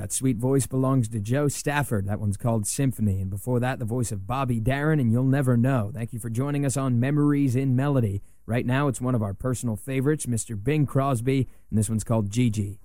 That sweet voice belongs to Joe Stafford. That one's called Symphony. And before that, the voice of Bobby Darin and You'll Never Know. Thank you for joining us on Memories in Melody. Right now, it's one of our personal favorites, Mr. Bing Crosby, and this one's called Gigi.